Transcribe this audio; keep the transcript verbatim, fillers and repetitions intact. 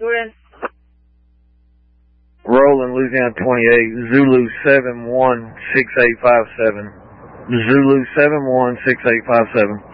Jordan. Roland, Louisiana twenty-eight, Zulu seven one six eight five seven. Zulu seven one six eight five seven.